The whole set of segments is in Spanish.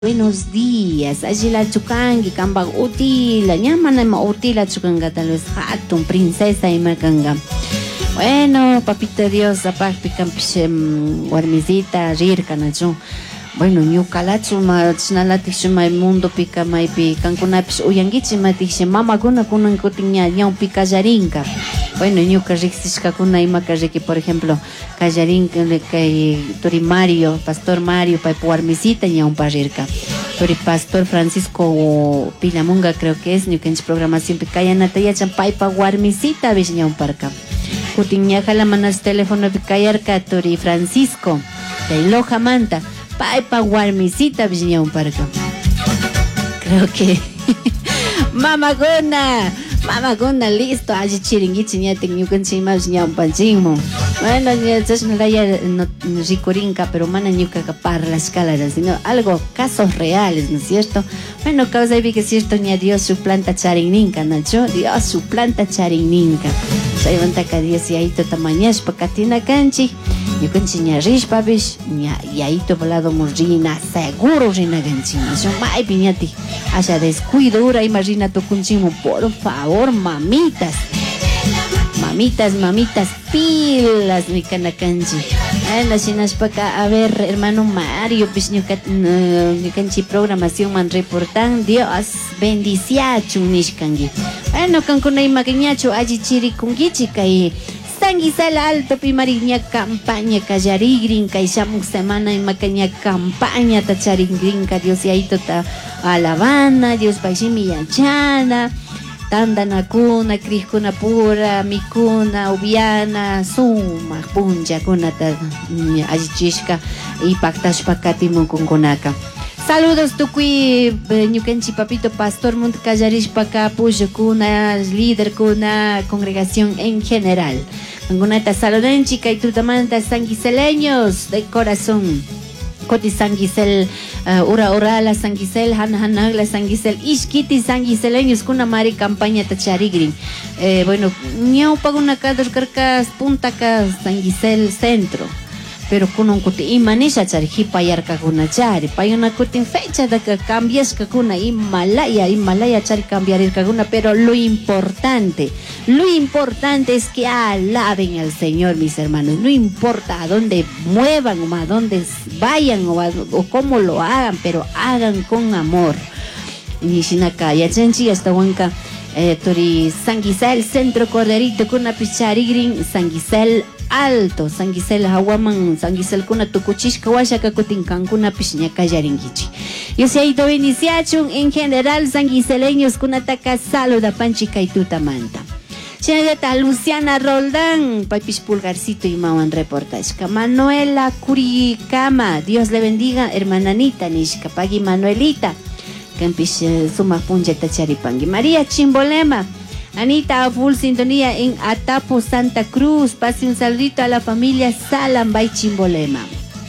Buenos días, allí la chukangi, kamba utila, ñamana ma utila chukanga, tal vez hatun, princesa y makanga. Bueno, papito Dios, aparte campichem, guarmizita, rirka, nacho. Bueno, ñukalachu ma chinalatishu ma mundo pica ma pi cancunapish uyangichi ma tishe mama kuna kunan kutinya ñaw pica yarinka. Bueno, ñuka rixishka kuna imaka riki, por ejemplo, kallarinka kay Tori Mario, Pastor Mario, pa puarmisita ñaw parirka. Tori Pastor Francisco Pilamunga, creo que es, ñukanchi programación picaya natayachan paipa guarmisita bish ñaw parka. Kutiñaja la manas teléfono picayarka Tori Francisco, de Loja Manta. Paipa guarmisita biña un parco. Creo que Mama Gona, listo. Allí chiringuichi ya tengo que encima biña un panchimo. Bueno, ya no la ya no ricorinca, pero mana ñuca capar la escala, sino algo, casos reales, ¿no es cierto? Bueno, causa y que es cierto, ni a Dios su planta charinninca, Nacho, Dios su planta charinninca. Se levanta cada día si ahí to tamañas pa catina canchi. Yo canchi ña rish pabish, ña y ahí to volado morrina, seguro rina ganchina. Yo mai piñati, haya descuidura y marina to kunchimo, por favor, mamitas. Mamitas, pilas, mi canacanchi. La chinas pa acá, a ver, hermano Mario, pues ñu canchi programación man reportan, Dios bendiciachu nishkangi. Bueno, cancuna y maquiñacho, allí chirikungichi kai. Sanguisal alto primariña campaña callarigrin caixamuk semana y macaña campaña tacharingrin Dios y ahí tota alabana Dios paishimi yanchana tanda nakuna criscuna pura mikuna ubiana suma punja kunata ajichishka y pactashpakatimun kunkunaka. Saludos tukui ñukanchi papito Pastor Munt Callarishpaka Puyo kuna líder kuna congregación en general. Angunata saludanchi kay tutamanta sanguiseleños de corazón. Coti sanguisel ura sanguisel hanagla sanguisel ishkiti sanguiseleños kuna mari campaña tacharigrin. Bueno, ñau paguna kador karkas puntaka sanguisel centro. Pero con un cuti imanisha chari hipayar kakuna chari payuna cutin fecha de que cambias kakuna Himalaya chari cambiar el kakuna, pero lo importante es que alaben al Señor, mis hermanos. No importa a dónde muevan o a dónde vayan o cómo lo hagan, pero hagan con amor. Y sinaka yachenchi hasta huanca tori sanguisel centro corderito kuna picharigrin sanguisel alto, sanguisel hawaman, sanguisel kuna tukuchishka washaka kutinkan kuna pishña kallaringichi. Yo se ha ido iniciachun en general sanguiseleños kuna taka saluda panchi kaituta manta. Chinagata Luciana Roldán, papish pulgarcito y mawan reportaje. Manuela Curicama, Dios le bendiga, hermana Anita nishka pagi Manuelita. Campish suma punja tacharipangi. María Chimbolema. Anita, a full sintonía en Atapo, Santa Cruz. Pase un saludito a la familia Salambay Chimbolema.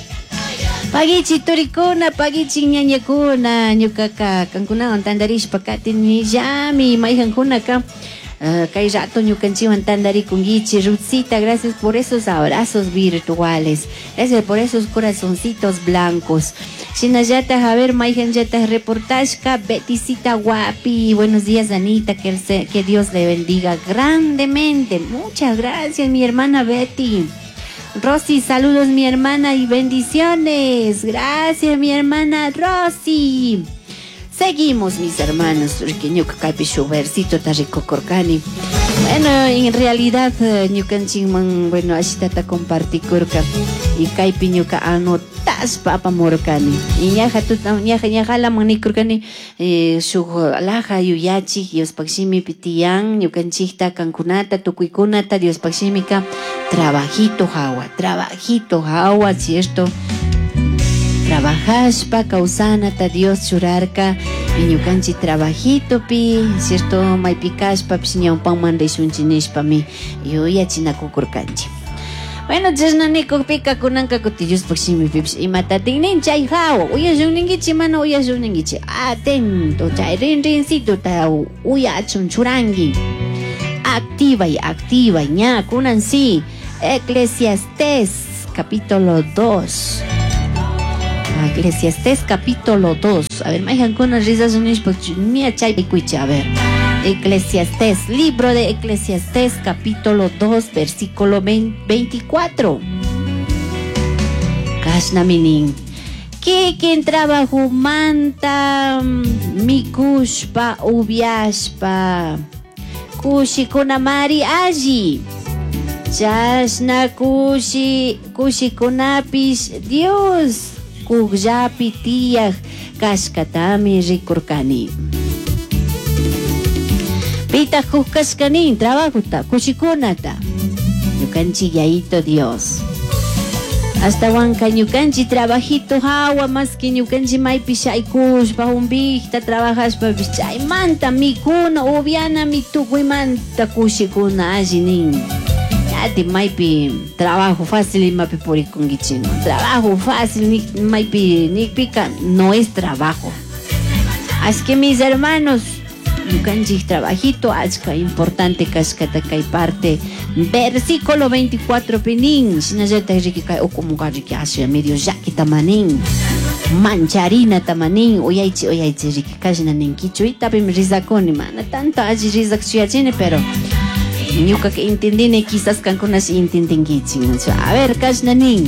Pagichi Turicuna, Pagichi Ñañacuna, Ñucaca, Cancuna, Antandarish, Pacati, Niyami, Maijancuna, Kay rato Ñucanchi, Antandari, Kungichi, Rutsita, gracias por esos abrazos virtuales. Gracias por esos corazoncitos blancos. Shinayata, Javier, Maijanjata, reportaje, Betisita Guapi. Buenos días, Anita, que Dios le bendiga grandemente. Muchas gracias, mi hermana Betty. Rosy, saludos, mi hermana, y bendiciones. Gracias, mi hermana Rosy. Seguimos, mis hermanos. Versito Tarico Corcani. Bueno, en realidad, Ñucanchingman, bueno, ashitata compartí curca y caipiñuca anotas papa morcani. Y ñaja la manicurcani, su alaja yuyachi, Dios paximi pitian, Ñucanchita cancunata, tucuicunata, Dios paximica, trabajito jawa, ¿cierto? Trabajashpa, causanata, Dios churarca, y ñucanchi trabajito pi, ¿cierto? Maipicashpa, psiña pan mandeshunchinispa mi, yo ya chinakukurcanchi. Bueno, jesnaniko pica kunanka kutillus paximi pips, y matatin chay jawa, uyashunningichi, mano uyashunningichi, atento, chay rincito ta uyachun churangi. Activa, ña, kunan sí, Eclesiastés, capítulo 2. Eclesiastés capítulo 2. A ver, me con unas risas mía chay a ver. Eclesiastés, libro de Eclesiastés capítulo 2, versículo 24. Kashnaminin. Quien trabajo manta mikushpa ubiashpa kushikunamari allí. Chashna kushikunapish Dios kukllapi tiyaj kashkatami rikurkani. Pita kashkanin trabajuta kushikunata ñukanchik yayito Dios. Hasta wanka ñukanchi trabajito hawa más que ñukanchi maypi shaykushpa humbikta trabajashpa chaymanta mikuna ubiana mitukuymanta kushikuna alli nin. Yati maypi trabajo fácil y maypi purikungichino. Trabajo fácil maypi nikpika no es trabajo. Así que mis hermanos, ñukanchik trabajito achka importante kashkata kay parte. Versículo 24 pinin sinallata riki kay okumuga riki asya medio yaki tamanin mancharina tamanin oyaychi riki kashna ninkichu itapim rizakoni mana tanto allí rizak suyachini pero ñuka que entendine quizás kankunas intendingichin. A ver kashna nin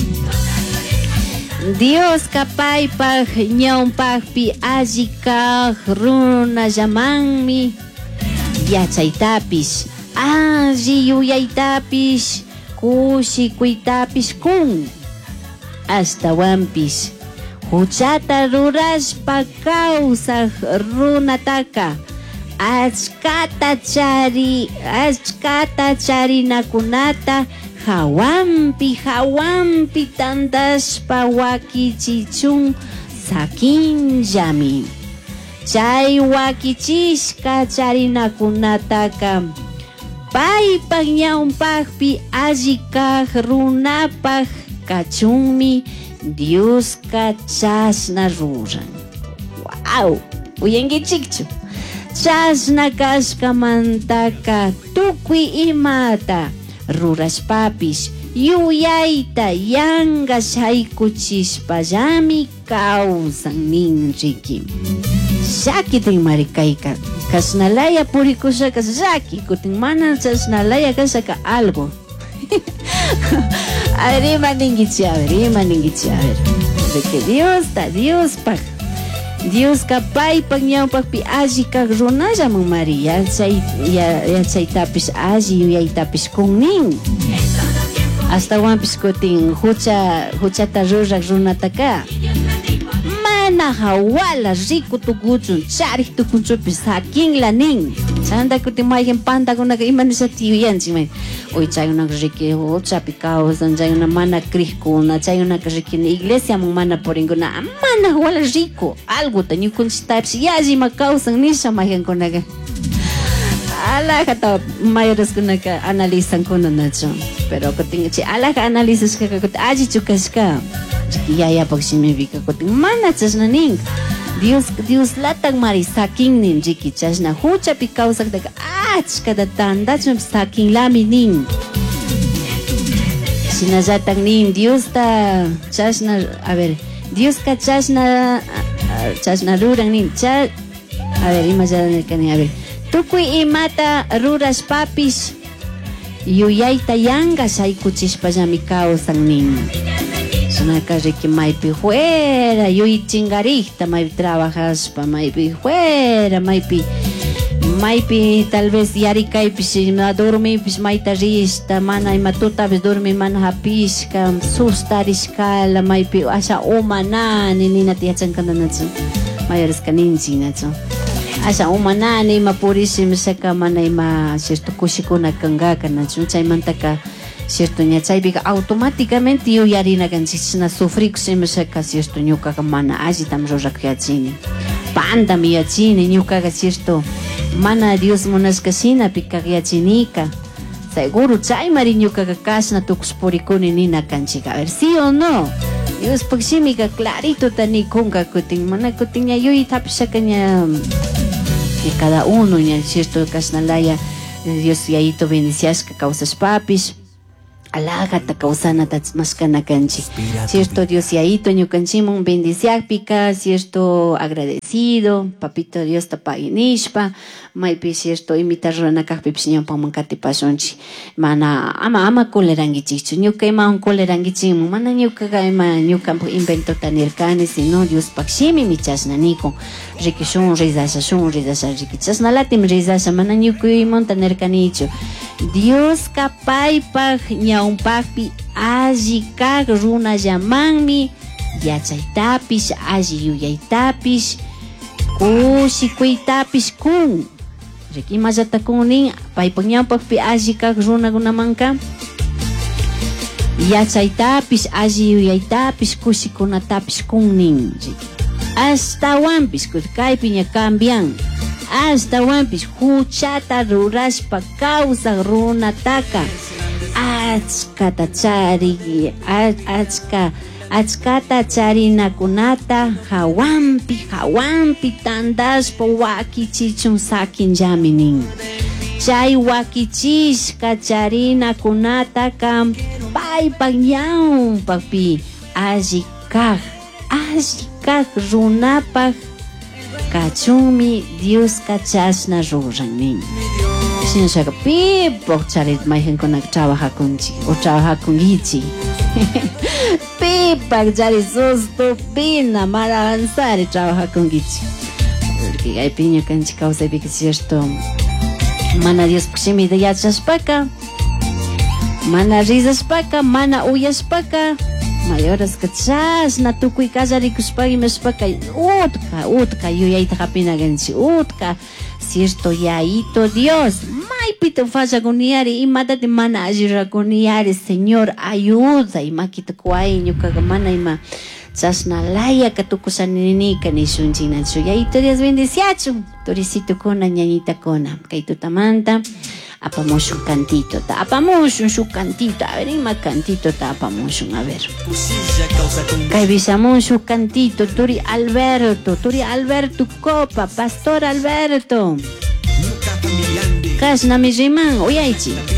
Dios kapaypaj ñawpajpi alli kaq runa llamanmi yachaytapish alli yuyaytapish kushikuytapish kun ashtawanpish huchata rurashpa kawsaq runataka achkata charinakunata hawampi tandashpa wakichichun sakinllami. Chay wakichishka charinakunataka paypak ñawpakpi alli kaq runapaq kachunmi Dios chashna ruran. Wow, uyankichikchu. Chashna kashkamantaka tukuy imata rurashpapish yuyayta yangash haykuchishpallami kawsan ninriki. Shaki tin marikayka kashnalaya purikushaka shaki kutin mana chashnalaya kashaka algo. A ver, ima ningichi a ver. De que Dios pag. Dios kapaypak ñawpakpi alli kaq runallaman mari yachaytapish alli yuyaytapish kunnin. Hasta wanpish kutin huchata rurak runataka mana hawala riku tukuchun charij tukunchupis sakinla nin. Chanta kutin mayqin pantakunaka imanishati yuyanchik may uy chayunak riki huchapi kawsan chayuna mana krikuna chayunaka rikini iglesiaman mana purinkuna mana hawala riku alguta ñukunchiktapish yallima kawsan nisha mayqinkunaka alajata mayoreskunaka analizankunana nacho pero kutin chay alaja analizashkaka kutin allichu kashka yayapak shimipika kutin mana chashna nin Dios latang mari sakin nin riki chashna huchapi kawsaqtaka achkata tandachum sakin lami nin shinallatan nin Dios ta chashna a ver Dios ka chashna ruran nin a ver imallanikani a ver tukuy imata rurashpapish yuyayta yangash haykuchishpallami kawsan nin. Sonaka riki maypi fuera yuy chingarikta maypi trabajashpa maypi fuera maypi tal vez yarikaypish dormipish mayta rishta mana ima tutapish dormi mana hapishka sustarishkala maypi asha umanani ninata yachankananachu mayoresca ninchinachu asha umanani ima purishimashaka mana ima cierto kushikuna kankaka nachu chaymantaka cierto ñachaypiqa automáticamente yuyarinakanchikchina sufrikushimasaka cierto ñukaqa mana allitam rurakuyachini pantami yachini ñukaqa cierto mana Dios munashkashinapi kaqyachinika seguro chaymari ñukaqa kashna tukuspurikuni nina kanchika a ver sí o no Dios pakshimika clarito tanikunka kutin mana kutin ña yuyitapishaka ña cada uno ña cierto kashnalaya Dios yayito bendiciashka kawsashpapish alagata kawsanata mashkana kanchik. Cierto Dios yaito ñukanchimun bendiciakpika, cierto agradecido, papito Dios tapaginishpa, maypi cierto imitar runakakpipish ñawpanman katipashunchik. Mana ama kolerankichikchu, ñuka imawan kolerankichikmun, mana ñukaga ñuka inventota nirkani, sino Diospak shimimi chashna nikun. Rikishun rizasha rikichasnalatim rizasha, mana ñuka imonta nirkanichu. Dios kapaypak ñawpakpi alli kaq runallamanmi yachaytapish alli yuyaytapish kushikuytapish kun rikimallata kunin paypak ñawpakpi alli kaq runakunamanka yachaytapish alli yuyaytapish kushikunatapish kunnin ashtawanpish kaypi ña cambian ashtawanpish huchata rurashpa kawsaq runataka achkata charinakunata hawampi tandashpa wakichichun sakinllami nin. Chay wakichishka charinakunata kan paypak ñawpakpi alli kaq runapak kachunmi Dios kachashna ruran nin. Shinshaka pipoq charit mayjinkunaqa trabajakunchik o trabajakunkichik. Pipak charit sustupina mara avanzari trabajakunkichik. Porque kaypi ñukanchik kawsaypika cierto mana Diospaq shimita yachashpaka, mana risashpaka, mana uyashpaka, mayoras chashna tukuy kallarikushpaka imashpaka utka yuyayta hapinakanchik, utka cierto yaito Dios maypita fallakuniari imatati mana allirakuniari Señor ayuda imakita kuay ñukaga mana ima chashna layaka tukushaninika nishunchik nachu. Yaito Dios bendiciachun turisitukuna ñañitakuna kay tutamanta apamushun cantitota, apamushun shuk cantito, a ver ima cantitota apamushun, a ver kay bisamun shuk cantito Turi Alberto Copa, Pastor Alberto kashna mi riman uyaychi.